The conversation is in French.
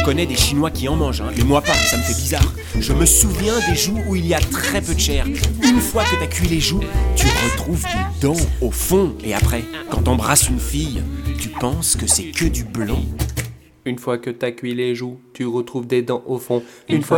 connais des Chinois qui en mangent, hein, mais moi pas, ça me fait bizarre. Je me souviens des joues où il y a très peu de chair. Une fois que t'as cuit les joues, tu retrouves des dents au fond. Et après, quand t'embrasses une fille, tu penses que c'est que du blanc. Une fois que t'as cuit les joues, tu retrouves des dents au fond. Une fois